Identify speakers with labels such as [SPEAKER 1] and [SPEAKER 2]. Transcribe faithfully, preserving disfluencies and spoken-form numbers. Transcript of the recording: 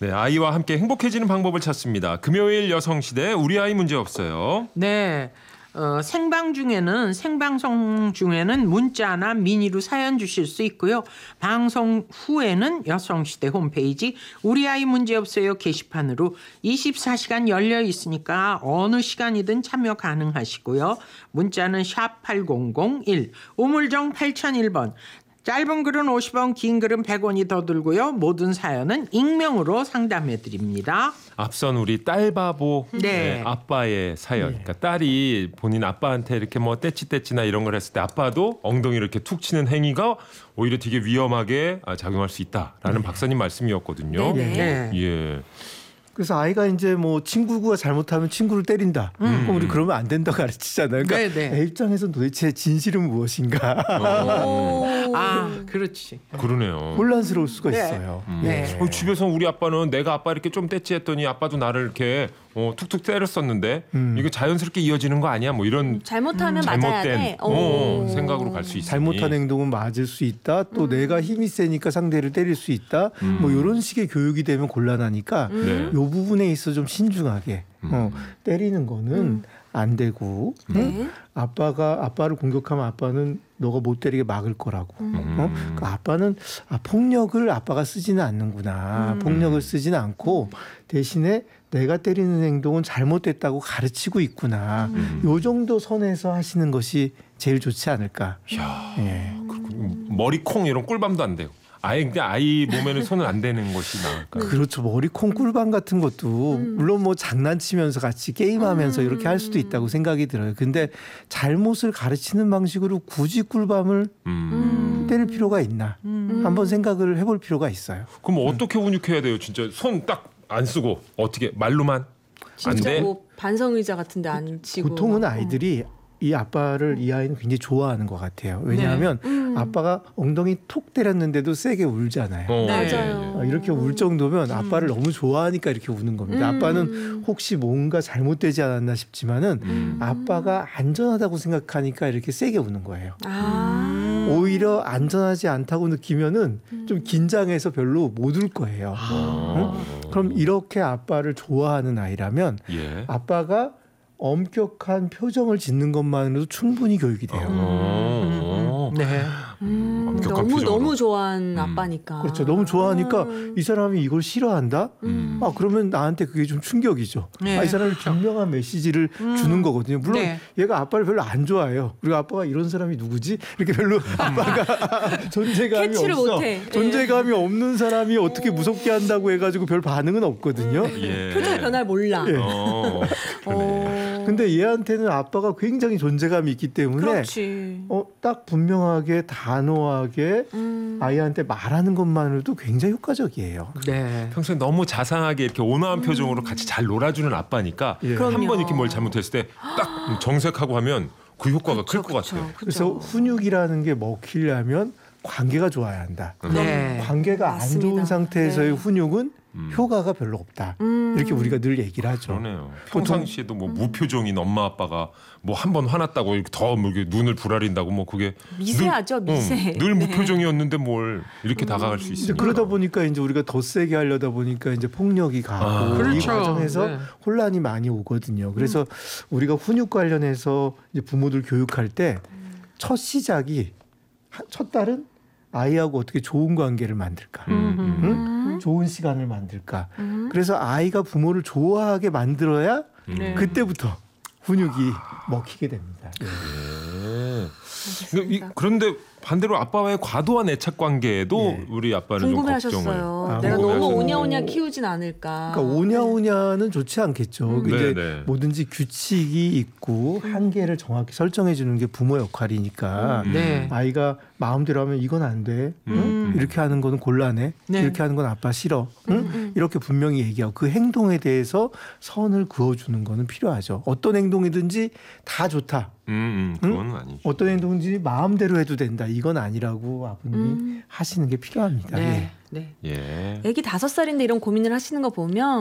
[SPEAKER 1] 네, 아이와 함께 행복해지는 방법을 찾습니다. 금요일 여성시대 우리 아이 문제없어요.
[SPEAKER 2] 네. 어, 생방 중에는 생방송 중에는 문자나 미니로 사연 주실 수 있고요. 방송 후에는 여성시대 홈페이지 우리 아이 문제없어요 게시판으로 이십사 시간 열려 있으니까 어느 시간이든 참여 가능하시고요. 문자는 샵 팔공공일 우물정 팔공공일 번 짧은 글은 오십 원, 긴 글은 백 원이 더 들고요. 모든 사연은 익명으로 상담해드립니다.
[SPEAKER 1] 앞선 우리 딸바보
[SPEAKER 2] 네.
[SPEAKER 1] 네, 아빠의 사연.
[SPEAKER 3] 네.
[SPEAKER 1] 그러니까 딸이 본인 아빠한테 이렇게 뭐 떼치떼치나 이런 걸 했을 때 아빠도 엉덩이를 이렇게 툭 치는 행위가 오히려 되게 위험하게 작용할 수 있다라는
[SPEAKER 3] 네.
[SPEAKER 1] 박사님 말씀이었거든요.
[SPEAKER 2] 네. 네.
[SPEAKER 1] 예.
[SPEAKER 3] 그래서 아이가 이제 뭐 친구가 잘못하면 친구를 때린다.
[SPEAKER 2] 음.
[SPEAKER 3] 그럼 우리 그러면 안 된다 가르치잖아요. 그러니까
[SPEAKER 2] 네, 네.
[SPEAKER 3] 애 입장에서는 도대체 진실은 무엇인가
[SPEAKER 2] 아, 그렇지.
[SPEAKER 1] 그러네요.
[SPEAKER 3] 혼란스러울 수가
[SPEAKER 2] 네.
[SPEAKER 3] 있어요.
[SPEAKER 1] 음.
[SPEAKER 2] 네.
[SPEAKER 1] 어, 집에서 우리 아빠는 내가 아빠 이렇게 좀 떼치 했더니 아빠도 나를 이렇게 어, 툭툭 때렸었는데
[SPEAKER 3] 음.
[SPEAKER 1] 이거 자연스럽게 이어지는 거 아니야? 뭐 이런
[SPEAKER 4] 잘못하면 맞아야
[SPEAKER 1] 잘못된
[SPEAKER 4] 돼.
[SPEAKER 1] 어,
[SPEAKER 4] 오.
[SPEAKER 1] 생각으로 갈 수 있으니.
[SPEAKER 3] 잘못한 행동은 맞을 수 있다. 또 내가 힘이 세니까 상대를 때릴 수 있다.
[SPEAKER 1] 음.
[SPEAKER 3] 뭐 이런 식의 교육이 되면 곤란하니까
[SPEAKER 1] 네.
[SPEAKER 3] 요 부분에 있어 좀 신중하게 어, 때리는 거는 안 되고
[SPEAKER 4] 네.
[SPEAKER 3] 응? 아빠가 아빠를 공격하면 아빠는 너가 못 때리게 막을 거라고. 어? 그러니까 아빠는 아, 폭력을 아빠가 쓰지는 않는구나.
[SPEAKER 2] 음.
[SPEAKER 3] 폭력을 쓰지는 않고 대신에 내가 때리는 행동은 잘못됐다고 가르치고 있구나.
[SPEAKER 1] 음.
[SPEAKER 3] 요 정도 선에서 하시는 것이 제일 좋지 않을까.
[SPEAKER 1] 이야,
[SPEAKER 3] 예.
[SPEAKER 1] 머리 콩 이런 꿀밤도 안 돼요. 아예 그냥 아이 몸에는 손을 안 대는 것이 나을까.
[SPEAKER 3] 그렇죠. 머리콩 꿀밤 같은 것도 물론 뭐 장난치면서 같이 게임하면서
[SPEAKER 4] 음.
[SPEAKER 3] 이렇게 할 수도 있다고 생각이 들어요. 근데 잘못을 가르치는 방식으로 굳이 꿀밤을
[SPEAKER 1] 음.
[SPEAKER 3] 때릴 필요가 있나? 한번 생각을 해볼 필요가 있어요.
[SPEAKER 1] 그럼 어떻게 훈육해야 돼요? 진짜 손 딱 안 쓰고 어떻게 말로만 안
[SPEAKER 4] 진짜
[SPEAKER 1] 돼?
[SPEAKER 4] 뭐 반성의자 같은데 안 치고.
[SPEAKER 3] 보통은
[SPEAKER 4] 막.
[SPEAKER 3] 아이들이 이 아빠를 이 아이는 굉장히 좋아하는 것 같아요. 왜냐하면
[SPEAKER 4] 네. 음.
[SPEAKER 3] 아빠가 엉덩이 톡 때렸는데도 세게 울잖아요.
[SPEAKER 1] 어,
[SPEAKER 2] 네.
[SPEAKER 4] 맞아요.
[SPEAKER 3] 어, 이렇게 울 정도면 아빠를 너무 좋아하니까 이렇게 우는 겁니다.
[SPEAKER 4] 음.
[SPEAKER 3] 아빠는 혹시 뭔가 잘못되지 않았나 싶지만은
[SPEAKER 4] 음.
[SPEAKER 3] 아빠가 안전하다고 생각하니까 이렇게 세게 우는 거예요.
[SPEAKER 4] 아.
[SPEAKER 3] 오히려 안전하지 않다고 느끼면은 좀 긴장해서 별로 못 울 거예요.
[SPEAKER 1] 어.
[SPEAKER 3] 응? 그럼 이렇게 아빠를 좋아하는 아이라면
[SPEAKER 1] 예.
[SPEAKER 3] 아빠가 엄격한 표정을 짓는 것만으로도 충분히 교육이 돼요.
[SPEAKER 1] 어.
[SPEAKER 2] 네.
[SPEAKER 4] 음,
[SPEAKER 1] 엄격한
[SPEAKER 4] 너무
[SPEAKER 1] 표정으로.
[SPEAKER 4] 너무 좋아하는
[SPEAKER 1] 음.
[SPEAKER 4] 아빠니까.
[SPEAKER 3] 그렇죠. 너무 좋아하니까 이 사람이 이걸 싫어한다?
[SPEAKER 4] 음.
[SPEAKER 3] 아 그러면 나한테 그게 좀 충격이죠.
[SPEAKER 2] 네,
[SPEAKER 3] 아, 이 사람이
[SPEAKER 2] 그렇죠.
[SPEAKER 3] 분명한 메시지를 주는 거거든요. 물론
[SPEAKER 2] 네.
[SPEAKER 3] 얘가 아빠를 별로 안 좋아해요. 그리고 아빠가 이런 사람이 누구지? 이렇게 별로 아빠가 존재감이
[SPEAKER 4] 캐치를
[SPEAKER 3] 없어.
[SPEAKER 4] 못해.
[SPEAKER 3] 존재감이 없는 사람이 어떻게 무섭게 한다고 해가지고 별 반응은 없거든요.
[SPEAKER 1] 예.
[SPEAKER 4] 표정의 변화를 몰라.
[SPEAKER 3] 예.
[SPEAKER 1] 어.
[SPEAKER 4] 어.
[SPEAKER 3] 근데 얘한테는 아빠가 굉장히 존재감이 있기 때문에
[SPEAKER 4] 그렇지.
[SPEAKER 3] 어, 딱 분명하게 단호하게
[SPEAKER 4] 음.
[SPEAKER 3] 아이한테 말하는 것만으로도 굉장히 효과적이에요.
[SPEAKER 2] 네.
[SPEAKER 1] 평소에 너무 자상하게 이렇게 온화한 표정으로 같이 잘 놀아주는 아빠니까
[SPEAKER 3] 예.
[SPEAKER 4] 그럼요.
[SPEAKER 1] 한 번 이렇게 뭘 잘못했을 때 딱 정색하고 하면 그 효과가 클 것 같아요.
[SPEAKER 3] 그래서 훈육이라는 게 먹히려면 관계가 좋아야 한다.
[SPEAKER 2] 네.
[SPEAKER 3] 관계가
[SPEAKER 4] 맞습니다.
[SPEAKER 3] 안 좋은 상태에서의
[SPEAKER 4] 네.
[SPEAKER 3] 훈육은
[SPEAKER 1] 음.
[SPEAKER 3] 효과가 별로 없다.
[SPEAKER 4] 음.
[SPEAKER 3] 이렇게 우리가 늘 얘기를 하죠.
[SPEAKER 1] 그러네요. 평상시에도 뭐 무표정인 엄마 아빠가 뭐 한 번 화났다고 이렇게 더 뭐 이렇게 눈을 부라린다고 뭐 그게
[SPEAKER 4] 미세하죠,
[SPEAKER 1] 늘,
[SPEAKER 4] 미세.
[SPEAKER 1] 어, 늘
[SPEAKER 4] 네.
[SPEAKER 1] 무표정이었는데 뭘 이렇게 다가갈 수
[SPEAKER 3] 이제
[SPEAKER 1] 있습니까?
[SPEAKER 3] 그러다 보니까 이제 우리가 더 세게 하려다 보니까 이제 폭력이 가고
[SPEAKER 1] 아.
[SPEAKER 3] 이
[SPEAKER 2] 그렇죠.
[SPEAKER 3] 과정에서
[SPEAKER 2] 네.
[SPEAKER 3] 혼란이 많이 오거든요. 그래서 우리가 훈육 관련해서 이제 부모들 교육할 때 첫 시작이 하- 첫 달은 아이하고 어떻게 좋은 관계를 만들까,
[SPEAKER 1] 음, 음.
[SPEAKER 3] 응? 좋은 시간을 만들까. 그래서 아이가 부모를 좋아하게 만들어야
[SPEAKER 2] 네.
[SPEAKER 3] 그때부터 훈육이 먹히게 됩니다. 예.
[SPEAKER 1] 예. 근데 이- 그런데 반대로 아빠와의 과도한 애착 관계에도
[SPEAKER 3] 예.
[SPEAKER 1] 우리 아빠는 좀 걱정을.
[SPEAKER 4] 궁금해하셨어요.
[SPEAKER 3] 아,
[SPEAKER 4] 내가
[SPEAKER 1] 궁금해하셨어요.
[SPEAKER 4] 너무 오냐오냐 키우진 않을까.
[SPEAKER 3] 그러니까 오냐오냐는 좋지 않겠죠.
[SPEAKER 4] 음.
[SPEAKER 3] 이제
[SPEAKER 1] 네, 네.
[SPEAKER 3] 뭐든지 규칙이 있고 한계를 정확히 설정해 주는 게 부모 역할이니까
[SPEAKER 2] 네.
[SPEAKER 3] 아이가 마음대로 하면 이건 안 돼. 응?
[SPEAKER 1] 음.
[SPEAKER 3] 이렇게 하는 거는 곤란해.
[SPEAKER 2] 네.
[SPEAKER 3] 이렇게 하는 건 아빠 싫어. 응? 이렇게 분명히 얘기하고 그 행동에 대해서 선을 그어주는 거는 필요하죠. 어떤 행동이든지 다 좋다.
[SPEAKER 1] 음, 음, 그건 아니죠.
[SPEAKER 3] 어떤 행동인지 마음대로 해도 된다. 이건 아니라고 아버님이
[SPEAKER 4] 음.
[SPEAKER 3] 하시는 게 필요합니다.
[SPEAKER 2] 네.
[SPEAKER 3] 예.
[SPEAKER 2] 네.
[SPEAKER 1] 예.
[SPEAKER 4] 애기 다섯 살인데 이런 고민을 하시는 거 보면